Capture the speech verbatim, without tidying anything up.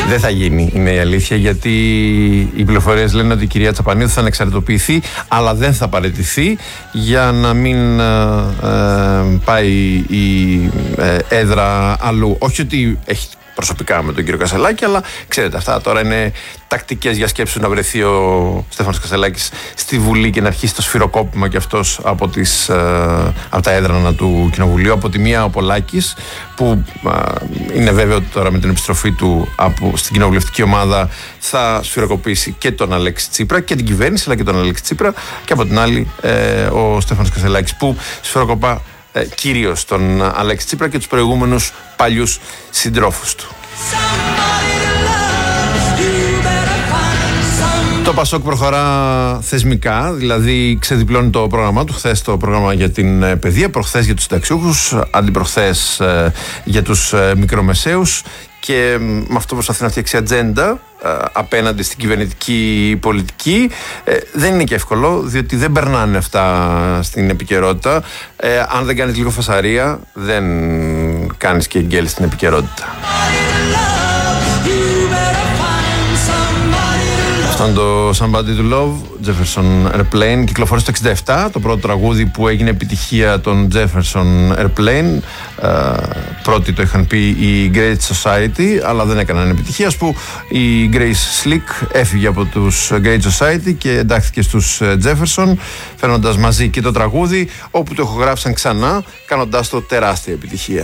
Δεν θα γίνει, είναι η αλήθεια, γιατί οι πληροφορίες λένε ότι η κυρία Τσαπανίδου θα ανεξαρτητοποιηθεί, αλλά δεν θα παραιτηθεί για να μην ε, ε, πάει η ε, έδρα αλλού. Όχι ότι έχει προσωπικά με τον κύριο Κασελάκη, αλλά ξέρετε, αυτά τώρα είναι τακτικές για σκέψη να βρεθεί ο Στέφανος Κασελάκης στη Βουλή και να αρχίσει το σφυροκόπημα κι αυτός από, τις, από τα έδρανα του Κοινοβουλίου. Από τη μία ο Πολάκης, που είναι βέβαιο ότι τώρα με την επιστροφή του από, στην κοινοβουλευτική ομάδα θα σφυροκοπήσει και τον Αλέξη Τσίπρα και την κυβέρνηση, αλλά και τον Αλέξη Τσίπρα, και από την άλλη ε, ο Στέφανος Κασελάκης, που σφυροκοπά ε, κυρίως τον Αλέξη Τσίπρα και τους προηγούμενους παλιούς συντρόφους του. Το Πασόκ προχωρά θεσμικά, δηλαδή ξεδιπλώνει το πρόγραμμά του. Χθες το πρόγραμμα για την παιδεία, προχθές για τους συνταξιούχους, αντιπροχθές ε, για τους ε, μικρομεσαίους, και με αυτό προσπαθεί να φτιάξει ατζέντα ε, απέναντι στην κυβερνητική πολιτική. Ε, δεν είναι και εύκολο, διότι δεν περνάνε αυτά στην επικαιρότητα. Ε, αν δεν κάνεις λίγο φασαρία, δεν κάνεις και εγγέλη στην επικαιρότητα. Αυτό είναι το Somebody to Love, Jefferson Airplane. Κυκλοφόρησε το εξήντα επτά, το πρώτο τραγούδι που έγινε επιτυχία των Jefferson Airplane. Ε, πρώτοι το είχαν πει η Great Society, αλλά δεν έκαναν επιτυχία, που η Grace Slick έφυγε από τους Great Society και εντάχθηκε στους Jefferson, φέρνοντας μαζί και το τραγούδι, όπου το ηχογράφησαν ξανά, κάνοντάς το τεράστια επιτυχία.